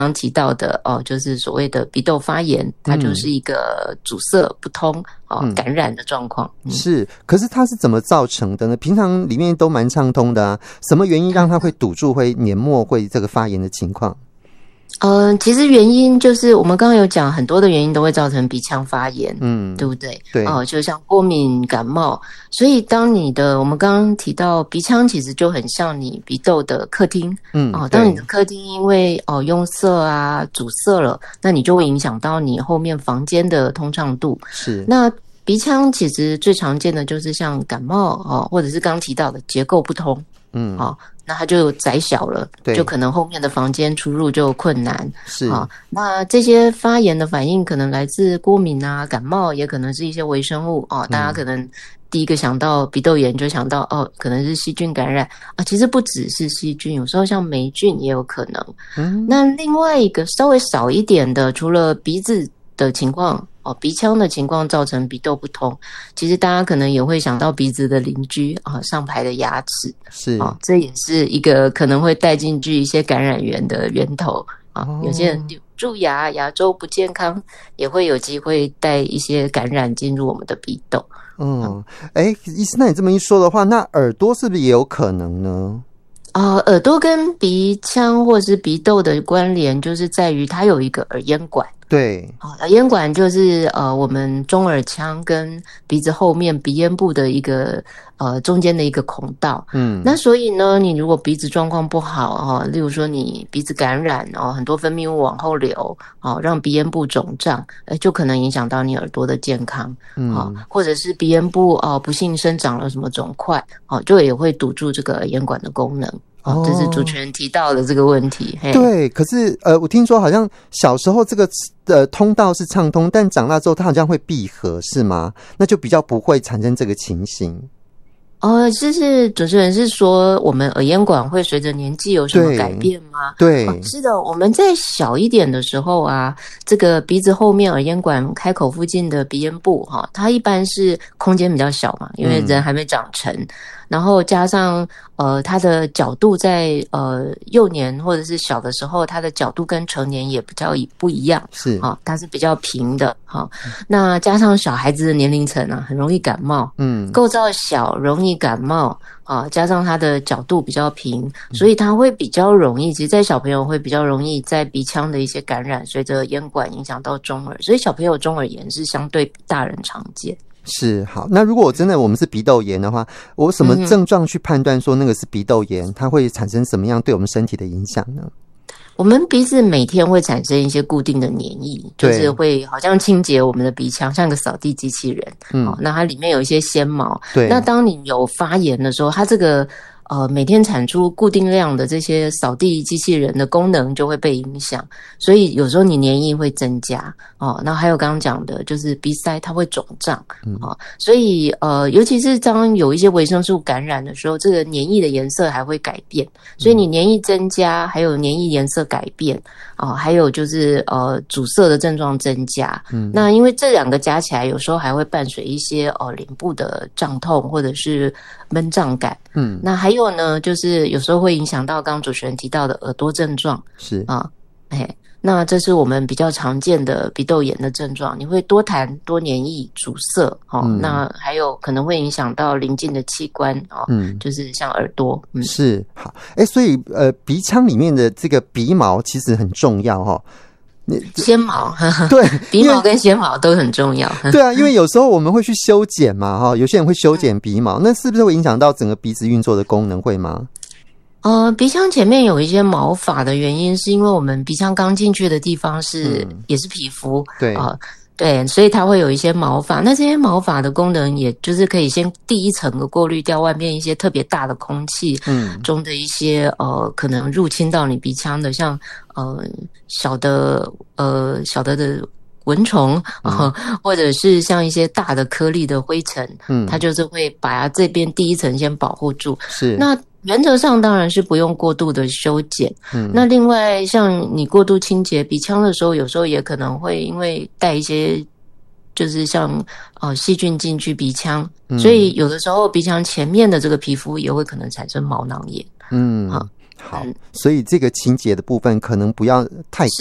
刚提到的就是所谓的鼻窦发炎，它就是一个阻塞不通感染的状况。 是，可是它是怎么造成的呢？平常里面都蛮畅通的啊，什么原因让它会堵住，会黏膜会这个发炎的情况？ 其实原因就是我们刚刚有讲，很多的原因都会造成鼻腔发炎，对不对？ 对， 就像过敏、感冒，所以当我们刚刚提到鼻腔其实就很像你鼻窦的客厅，当你的客厅因为拥塞啊阻塞了，那你就会影响到你后面房间的通畅度。 是， 那鼻腔其实最常见的就是像感冒或者是刚提到的结构不通，那它就窄小了，就可能后面的房间出入就困难。 是那这些发炎的反应可能来自过敏啊、感冒，也可能是一些微生物大家可能第一个想到鼻窦炎就想到可能是细菌感染其实不只是细菌，有时候像霉菌也有可能。那另外一个稍微少一点的，除了鼻子的情况鼻腔的情况造成鼻窦不通，其实大家可能也会想到鼻子的邻居上排的牙齿， 是这也是一个可能会带进去一些感染源的源头有些人蛀牙、牙周不健康，也会有机会带一些感染进入我们的鼻窦。 医师，那你这么一说的话，那耳朵是不是也有可能呢？ 耳朵跟鼻腔或是鼻窦的关联，就是在于它有一个耳咽管。 对， 耳咽管就是我们中耳腔跟鼻子后面鼻咽部的一个中间的一个孔道。那所以呢，你如果鼻子状况不好例如说你鼻子感染很多分泌物往后流让鼻咽部肿胀，就可能影响到你耳朵的健康。或者是鼻咽部不幸生长了什么肿块就也会堵住这个耳咽管的功能。这是主持人提到的这个问题。 对，可是我听说好像小时候这个通道是畅通，但长大之后它好像会闭合，是吗？那就比较不会产生这个情形。 就是主持人是说我们耳咽管会随着年纪有什么改变吗？ 对， 是的，我们在小一点的时候这个鼻子后面耳咽管开口附近的鼻咽部它一般是空间比较小嘛，因为人还没长成。然后加上它的角度在幼年或者是小的时候，它的角度跟成年也比较不一样， 是它是比较平的那加上小孩子的年龄层很容易感冒，构造小容易感冒加上它的角度比较平，所以它会比较容易，其实在小朋友会比较容易在鼻腔的一些感染随着咽管影响到中耳，所以小朋友中耳炎是相对比大人常见。 是，好，那如果我们是鼻窦炎的话，我什么症状去判断说那个是鼻窦炎，它会产生什么样对我们身体的影响呢？ 我们鼻子每天会产生一些固定的黏液，就是会好像清洁我们的鼻腔，像个扫地机器人。那它里面有一些纤毛。对，那当你有发炎的时候，它这个每天产出固定量的这些扫地机器人的功能就会被影响，所以有时候你黏液会增加那还有刚刚讲的就是鼻塞它会肿胀所以尤其是当有一些维生素感染的时候，这个黏液的颜色还会改变，所以你黏液增加，还有黏液颜色改变还有就是阻塞的症状增加。那因为这两个加起来，有时候还会伴随一些脸部的胀痛或者是闷胀感。那还有呢，就是有时候会影响到刚刚主持人提到的耳朵症状。是那这是我们比较常见的鼻窦炎的症状，你会多痰、多黏液、阻塞那还有可能会影响到邻近的器官就是像耳朵。 是，好，所以鼻腔里面的这个鼻毛其实很重要纤毛对， 鼻毛跟纤毛都很重要。 对啊，因为有时候我们会去修剪嘛有些人会修剪鼻毛，那是不是会影响到整个鼻子运作的功能，会吗？ 鼻腔前面有一些毛发的原因，是因为我们鼻腔刚进去的地方也是皮肤。对对，所以它会有一些毛发。那这些毛发的功能，也就是可以先第一层的过滤掉外面一些特别大的空气中的一些可能入侵到你鼻腔的，像小的蚊虫或者是像一些大的颗粒的灰尘它就是会把这边第一层先保护住。是，那原则上当然是不用过度的修剪。那另外像你过度清洁鼻腔的时候，有时候也可能会因为带一些就是像细菌进去鼻腔，所以有的时候鼻腔前面的这个皮肤也会可能产生毛囊炎。 好，所以这个清洁的部分可能不要太